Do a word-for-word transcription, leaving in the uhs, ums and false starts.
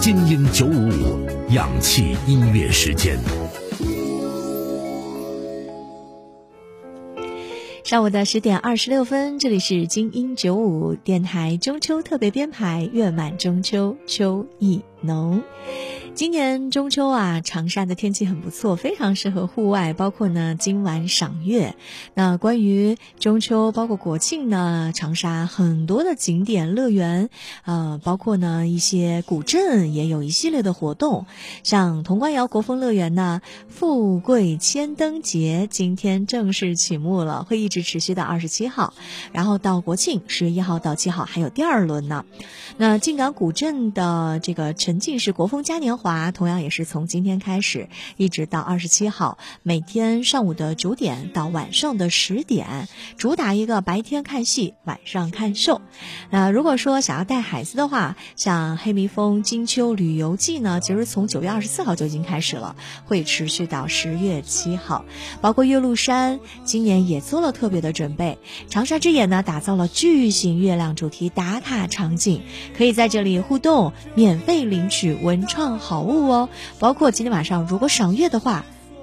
金鹰九五五氧气音乐时间。 上午的十点二十六分，这里是金鹰九五电台中秋特别编排，月满中秋，秋意浓。今年中秋啊，长沙的天气很不错，非常适合户外，包括呢今晚赏月。那关于中秋，包括国庆呢，长沙很多的景点、乐园，呃，包括呢一些古镇也有一系列的活动。像潼关窑国风乐园呢，富贵千灯节今天正式启幕了，会一直持续到二十七号，然后到国庆十月一号到七号还有第二轮呢。那靖港古镇的这个沉浸式国风嘉年华同样也是从今天开始一直到二十七号，每天上午的九点到晚上的十点，主打一个白天看戏晚上看秀。那如果说想要带孩子的话，像黑蜜蜂金秋旅游季呢，其实从九月二十四号就已经开始了，会持续到十月七号。包括岳麓山今年也做了特别的准备，长沙之眼呢打造了巨型月亮主题打卡场景，可以在这里互动，免费领取文创好物哦。包括今天晚上如果赏月的话，